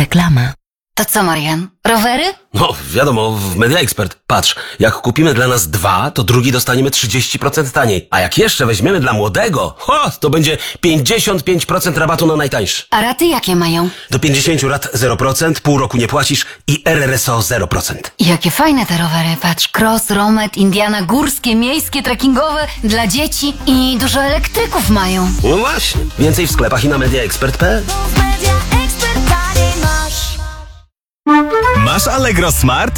Reklama. To co, Marian? Rowery? No, wiadomo, w Media Expert. Patrz, jak kupimy dla nas 2, to drugi dostaniemy 30% taniej. A jak jeszcze weźmiemy dla młodego, to będzie 55% rabatu na najtańszy. A raty jakie mają? Do 50 lat 0%, pół roku nie płacisz i RRSO 0%. Jakie fajne te rowery. Patrz, cross, romet, Indiana, górskie, miejskie, trekkingowe, dla dzieci i dużo elektryków mają. No właśnie. Więcej w sklepach i na mediaexpert.pl. Masz Allegro Smart?